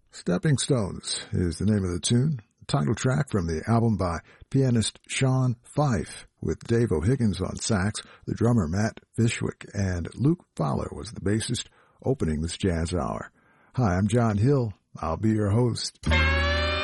Stepping Stones is the name of the tune, title track from the album by pianist Sean Fife, with Dave O'Higgins on sax, the drummer Matt Fishwick, and Luke Fowler was the bassist opening this jazz hour. Hi, I'm John Hill. I'll be your host.